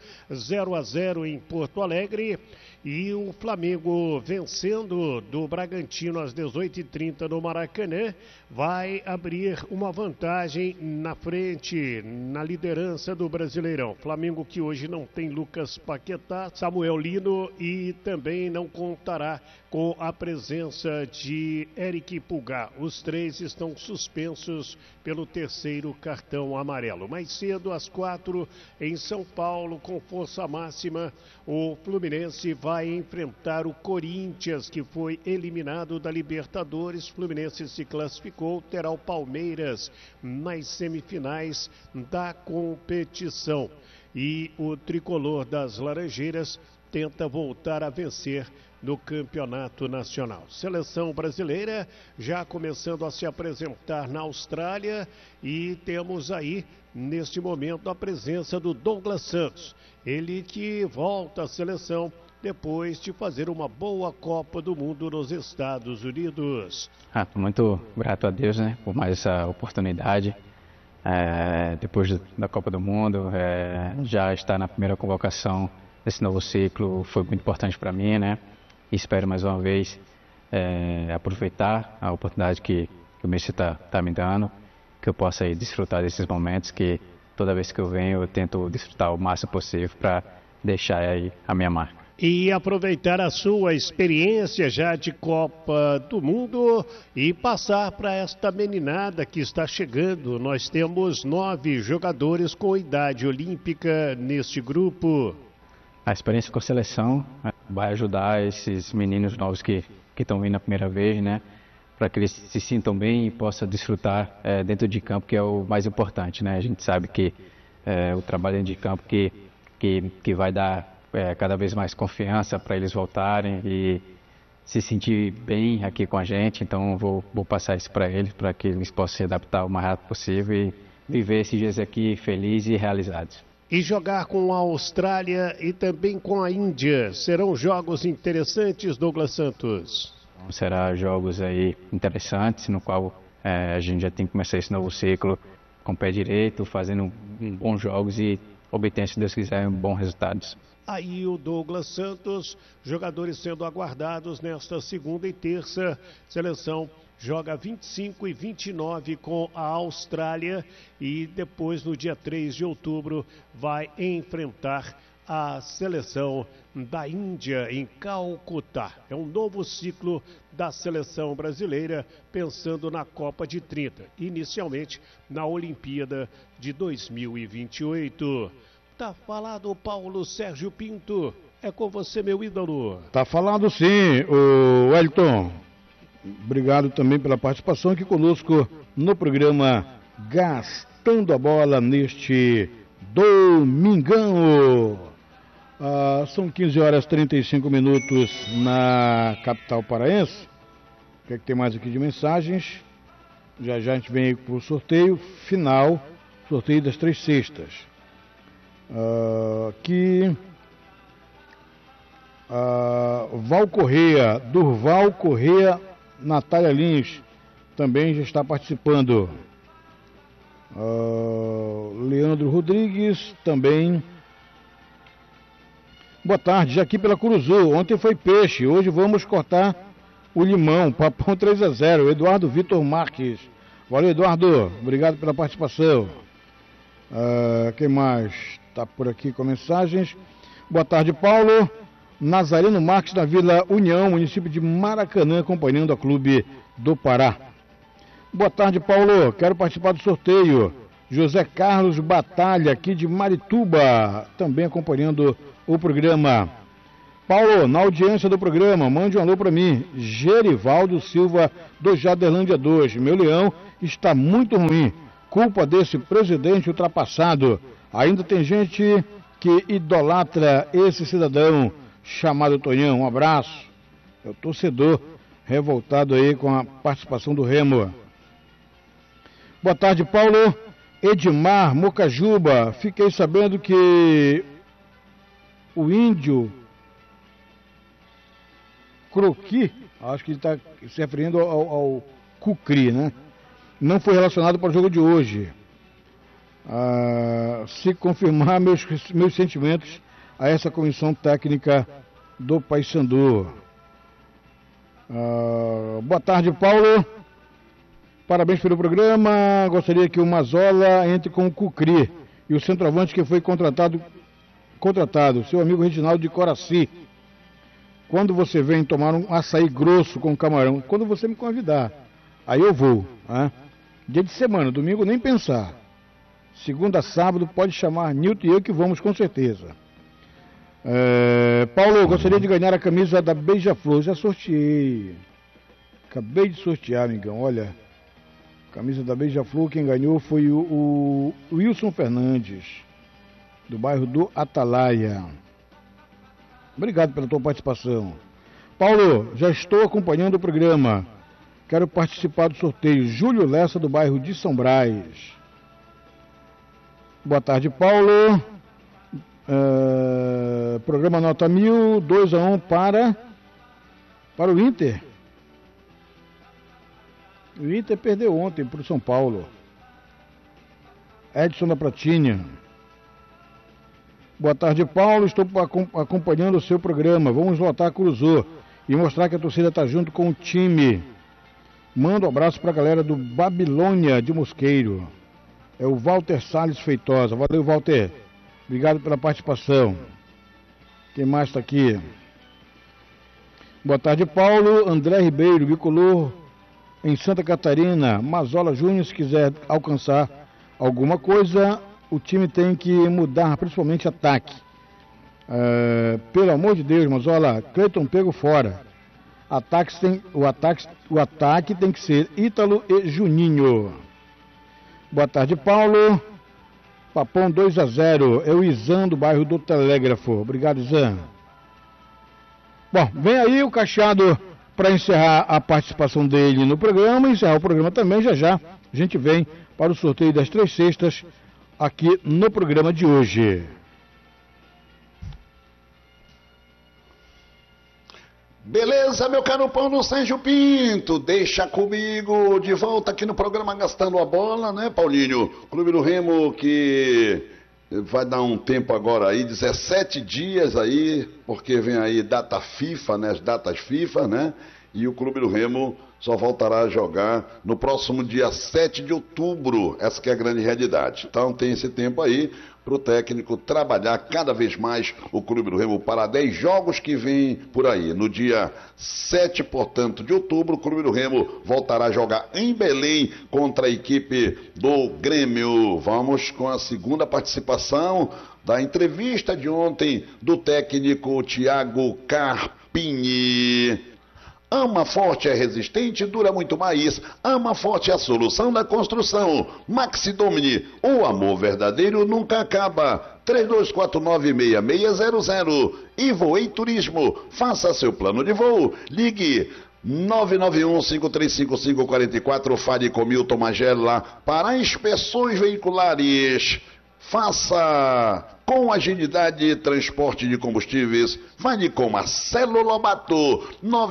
0-0 em Porto Alegre, e o Flamengo vencendo do Bragantino às 18h30 no Maracanã, vai abrir uma vantagem na frente, na liderança do Brasileirão. Flamengo que hoje não tem Lucas Paquetá, Samuel Lino, e também não contará com a presença de Eric Pulgar. Os 3 estão suspensos pelo 3º cartão amarelo. Mais cedo, às 4, em São Paulo, com força máxima, o Fluminense vai enfrentar o Corinthians, que foi eliminado da Libertadores. Fluminense se classificou, terá o Palmeiras nas semifinais da competição. E o tricolor das Laranjeiras tenta voltar a vencer no Campeonato Nacional. Seleção brasileira já começando a se apresentar na Austrália, e temos aí, neste momento, a presença do Douglas Santos. Ele que volta à seleção depois de fazer uma boa Copa do Mundo nos Estados Unidos. Estou muito grato a Deus, né, por mais essa oportunidade. Depois da Copa do Mundo, já estar na primeira convocação desse novo ciclo foi muito importante para mim, né? E espero mais uma vez aproveitar a oportunidade que o Messi está me dando, que eu possa aí desfrutar desses momentos, que toda vez que eu venho eu tento desfrutar o máximo possível para deixar aí a minha marca. E aproveitar a sua experiência já de Copa do Mundo e passar para esta meninada que está chegando. Nós temos 9 jogadores com idade olímpica neste grupo. A experiência com a seleção vai ajudar esses meninos novos que estão vindo a primeira vez, né? Para que eles se sintam bem e possam desfrutar dentro de campo, que é o mais importante, né? A gente sabe que o trabalho dentro de campo que vai dar cada vez mais confiança para eles voltarem e se sentir bem aqui com a gente. Então vou passar isso para que eles possam se adaptar o mais rápido possível e viver esses dias aqui felizes e realizados. E jogar com a Austrália e também com a Índia. Serão jogos interessantes, Douglas Santos? Serão jogos aí interessantes, no qual a gente já tem que começar esse novo ciclo com o pé direito, fazendo bons jogos e obtendo, se Deus quiser, bons resultados. Aí o Douglas Santos, jogadores sendo aguardados nesta segunda e terça. Seleção joga 25 e 29 com a Austrália e depois, no dia 3 de outubro, vai enfrentar a seleção da Índia em Calcutá. É um novo ciclo da seleção brasileira, pensando na Copa de 30, inicialmente na Olimpíada de 2028. Tá falado, Paulo Sérgio Pinto. É com você, meu ídolo. Tá falado sim, o Wellington. Obrigado também pela participação aqui conosco no programa Gastando a Bola neste domingão. São 15 horas e 35 minutos na capital paraense. O que é que tem mais aqui de mensagens? Já a gente vem aí para o sorteio final, sorteio das 3 cestas. Aqui Val Correia, Durval Correia, Natália Lins também já está participando. Leandro Rodrigues também. Boa tarde, já aqui pela Curuzu. Ontem foi peixe, hoje vamos cortar o limão. Papão 3-0. Eduardo Vitor Marques. Valeu, Eduardo. Obrigado pela participação. Quem mais está por aqui com mensagens? Boa tarde, Paulo. Nazareno Marques, na Vila União, município de Maracanã, acompanhando a Clube do Pará. Boa tarde, Paulo. Quero participar do sorteio. José Carlos Batalha, aqui de Marituba, também acompanhando o programa. Paulo, na audiência do programa, mande um alô para mim. Gerivaldo Silva, do Jaderlândia 2. Meu leão está muito ruim. Culpa desse presidente ultrapassado. Ainda tem gente que idolatra esse cidadão chamado Tonhão. Um abraço. É o torcedor revoltado aí com a participação do Remo. Boa tarde, Paulo. Edmar Mocajuba. Fiquei sabendo que o índio Croqui, acho que ele está se referindo ao Cucri, né? Não foi relacionado para o jogo de hoje. Se confirmar meus sentimentos a essa comissão técnica do Paysandu. Boa tarde, Paulo. Parabéns pelo programa. Gostaria que o Mazola entre com o Cucri e o centroavante que foi contratado, seu amigo Reginaldo de Coraci. Quando você vem tomar um açaí grosso com camarão, quando você me convidar, aí eu vou. Dia de semana, domingo nem pensar. Segunda, sábado, pode chamar Nilton e eu que vamos com certeza. Paulo, gostaria de ganhar a camisa da Beija-Flor. Já sorteei. Acabei de sortear, amigão. Olha, camisa da Beija-Flor, quem ganhou foi o Wilson Fernandes, do bairro do Atalaia. Obrigado pela tua participação. Paulo, já estou acompanhando o programa. Quero participar do sorteio. Júlio Lessa, do bairro de São Brás. Boa tarde, Paulo. Programa nota 1000, 2-1 para o Inter. O Inter perdeu ontem para o São Paulo. Edson da Pratinha. Boa tarde, Paulo. Estou acompanhando o seu programa. Vamos lotar a Cruzou e mostrar que a torcida está junto com o time. Manda um abraço para a galera do Babilônia de Mosqueiro. É o Walter Salles Feitosa. Valeu, Walter. Obrigado pela participação. Quem mais está aqui? Boa tarde, Paulo. André Ribeiro, bicolor em Santa Catarina. Mazola Júnior, se quiser alcançar alguma coisa, o time tem que mudar, principalmente ataque. Pelo amor de Deus, Mazola, Cleiton pego fora. O ataque tem que ser Ítalo e Juninho. Boa tarde, Paulo. Papão 2-0. É o Izan do bairro do Telégrafo. Obrigado, Izan. Bom, vem aí o Cachado para encerrar a participação dele no programa. Encerrar o programa também, já a gente vem para o sorteio das 3 cestas aqui no programa de hoje. Beleza, meu caro Paulo Sérgio Pinto, deixa comigo de volta aqui no programa Gastando a Bola, né, Paulinho? Clube do Remo que vai dar um tempo agora aí, 17 dias aí, porque vem aí data FIFA, né, as datas FIFA, né? E o Clube do Remo só voltará a jogar no próximo dia 7 de outubro, essa que é a grande realidade. Então tem esse tempo aí para o técnico trabalhar cada vez mais o Clube do Remo para 10 jogos que vem por aí. No dia 7, portanto, de outubro, o Clube do Remo voltará a jogar em Belém contra a equipe do Grêmio. Vamos com a segunda participação da entrevista de ontem do técnico Thiago Carpini. Ama Forte é resistente, dura muito mais. Ama Forte é a solução da construção. Maxi Domini, o amor verdadeiro nunca acaba. 32496600. E Voei Turismo, faça seu plano de voo. Ligue 991-535544. Fale com Milton Magela para inspeções veiculares. Faça Com agilidade, transporte de combustíveis, fale com Marcelo Lobato,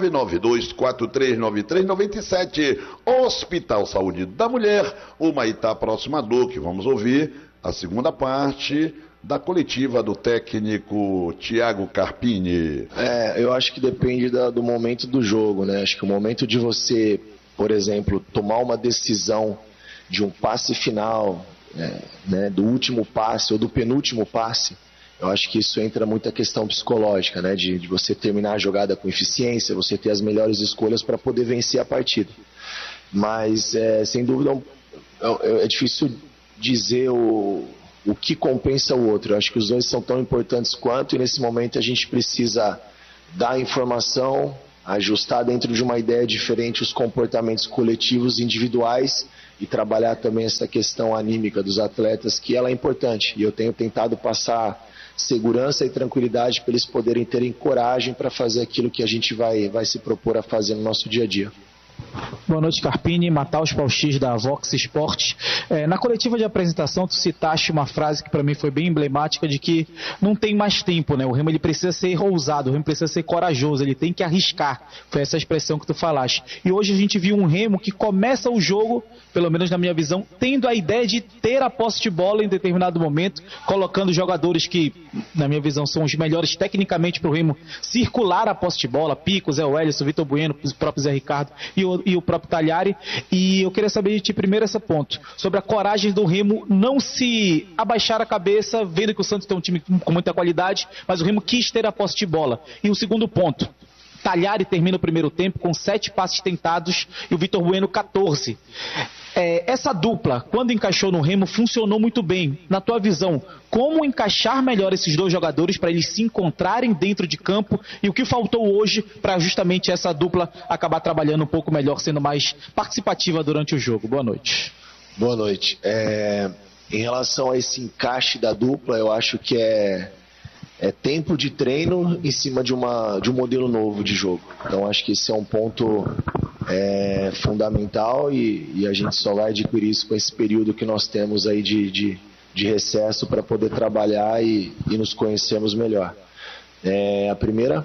992-439397, Hospital Saúde da Mulher, Humaitá, próximo a Duque. Vamos ouvir a segunda parte da coletiva do técnico Thiago Carpini. Eu acho que depende do momento do jogo, né? Acho que o momento de você, por exemplo, tomar uma decisão de um passe final, né, do último passe ou do penúltimo passe, eu acho que isso entra muita questão psicológica, né, de você terminar a jogada com eficiência, você ter as melhores escolhas para poder vencer a partida. Mas, sem dúvida, é difícil dizer o que compensa o outro. Eu acho que os dois são tão importantes quanto, e nesse momento a gente precisa dar informação, ajustar dentro de uma ideia diferente os comportamentos coletivos individuais e trabalhar também essa questão anímica dos atletas, que ela é importante. E eu tenho tentado passar segurança e tranquilidade para eles poderem terem coragem para fazer aquilo que a gente vai se propor a fazer no nosso dia a dia. Boa noite, Carpini, Mataus Pauxis da Vox Esportes. Na coletiva de apresentação, tu citaste uma frase que para mim foi bem emblemática, de que não tem mais tempo, né? O Remo ele precisa ser ousado, o Remo precisa ser corajoso, ele tem que arriscar. Foi essa expressão que tu falaste. E hoje a gente viu um Remo que começa o jogo, pelo menos na minha visão, tendo a ideia de ter a posse de bola em determinado momento, colocando jogadores que, na minha visão, são os melhores tecnicamente para o Remo circular a posse de bola, Pico, Zé Wellison, Vitor Bueno, o próprio Zé Ricardo e o próprio Talhari. E eu queria saber de ti primeiro esse ponto, sobre a coragem do Remo não se abaixar a cabeça, vendo que o Santos tem um time com muita qualidade, mas o Remo quis ter a posse de bola. E o segundo ponto, Talhari termina o primeiro tempo com 7 passes tentados e o Vitor Bueno 14. Essa dupla, quando encaixou no Remo, funcionou muito bem. Na tua visão, como encaixar melhor esses dois jogadores para eles se encontrarem dentro de campo, e o que faltou hoje para justamente essa dupla acabar trabalhando um pouco melhor, sendo mais participativa durante o jogo? Boa noite. Boa noite. Em relação a esse encaixe da dupla, eu acho que é tempo de treino em cima de um modelo novo de jogo. Então acho que esse é um ponto fundamental, e a gente só vai adquirir isso com esse período que nós temos aí de recesso para poder trabalhar e nos conhecermos melhor. A primeira,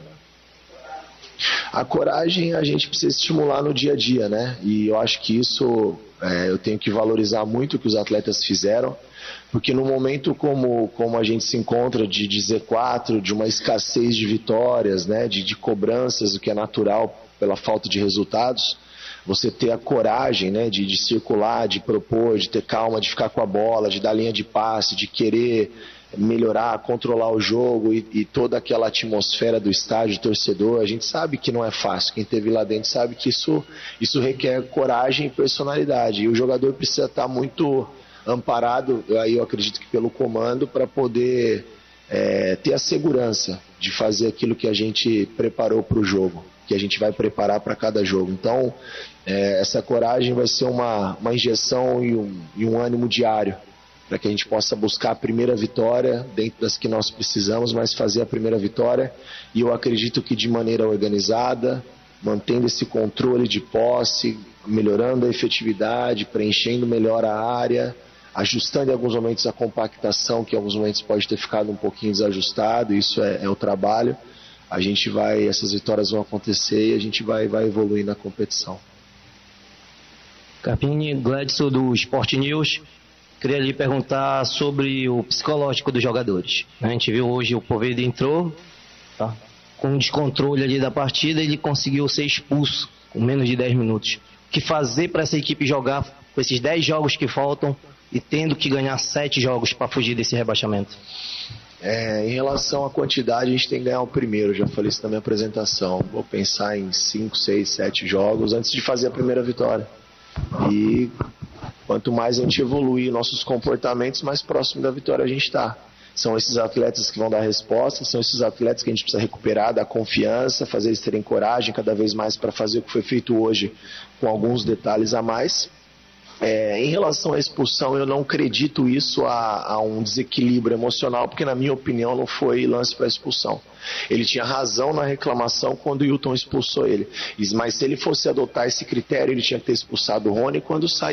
a coragem a gente precisa estimular no dia a dia, né? E eu acho que isso eu tenho que valorizar muito o que os atletas fizeram, porque no momento como a gente se encontra de Z4, de uma escassez de vitórias, né, de cobranças, o que é natural pela falta de resultados, você ter a coragem, né, de circular, de propor, de ter calma, de ficar com a bola, de dar linha de passe, de querer melhorar, controlar o jogo e toda aquela atmosfera do estádio, torcedor, a gente sabe que não é fácil. Quem esteve lá dentro sabe que isso requer coragem e personalidade, e o jogador precisa estar muito amparado, aí eu acredito que pelo comando, para poder ter a segurança de fazer aquilo que a gente preparou para o jogo, que a gente vai preparar para cada jogo. Então essa coragem vai ser uma injeção e um ânimo diário, para que a gente possa buscar a primeira vitória dentro das que nós precisamos, mas fazer a primeira vitória, e eu acredito que de maneira organizada, mantendo esse controle de posse, melhorando a efetividade, preenchendo melhor a área, ajustando em alguns momentos a compactação, que em alguns momentos pode ter ficado um pouquinho desajustado. Isso é o trabalho. Essas vitórias vão acontecer e a gente vai evoluir na competição. Carpini, Gladson do Sport News. Queria lhe perguntar sobre o psicológico dos jogadores. A gente viu hoje o Poveda entrou, tá, com um descontrole ali da partida, ele conseguiu ser expulso com menos de 10 minutos. O que fazer para essa equipe jogar com esses 10 jogos que faltam e tendo que ganhar 7 jogos para fugir desse rebaixamento? Em relação à quantidade, a gente tem que ganhar o primeiro, já falei isso na minha apresentação. Vou pensar em 5, 6, 7 jogos antes de fazer a primeira vitória. E quanto mais a gente evoluir nossos comportamentos, mais próximo da vitória a gente está. São esses atletas que vão dar resposta, são esses atletas que a gente precisa recuperar, dar confiança, fazer eles terem coragem cada vez mais para fazer o que foi feito hoje, com alguns detalhes a mais. Em relação à expulsão, eu não acredito isso a um desequilíbrio emocional, porque na minha opinião não foi lance para expulsão. Ele tinha razão na reclamação quando o Hilton expulsou ele, mas se ele fosse adotar esse critério, ele tinha que ter expulsado o Rony quando saiu,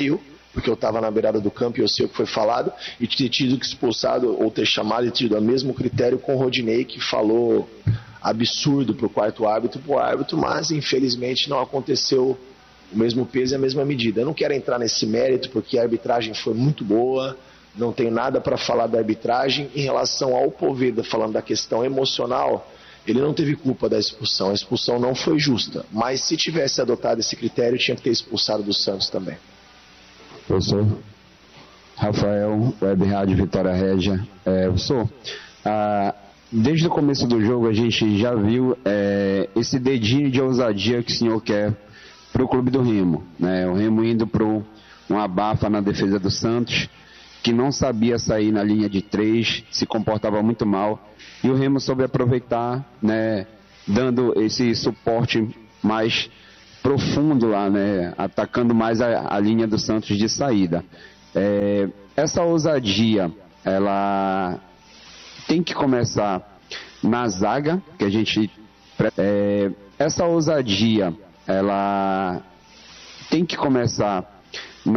porque eu estava na beirada do campo e eu sei o que foi falado, e ter tido que expulsado ou ter chamado e tido o mesmo critério com o Rodinei, que falou absurdo para o quarto árbitro, mas infelizmente não aconteceu o mesmo peso e a mesma medida. Eu não quero entrar nesse mérito porque a arbitragem foi muito boa, não tenho nada para falar da arbitragem. Em relação ao Poveda, falando da questão emocional, ele não teve culpa da expulsão, a expulsão não foi justa, mas se tivesse adotado esse critério, tinha que ter expulsado do Santos também. Professor Rafael, Web Rádio Vitória Régia. Professor, desde o começo do jogo a gente já viu esse dedinho de ousadia que o senhor quer para o clube do Remo, né? O Remo indo para uma abafa na defesa do Santos, que não sabia sair na linha de 3, se comportava muito mal, e o Remo soube aproveitar, né, dando esse suporte mais profundo lá, né, atacando mais a linha do Santos de saída. Essa ousadia, ela tem que começar na zaga, que a gente... essa ousadia, ela tem que começar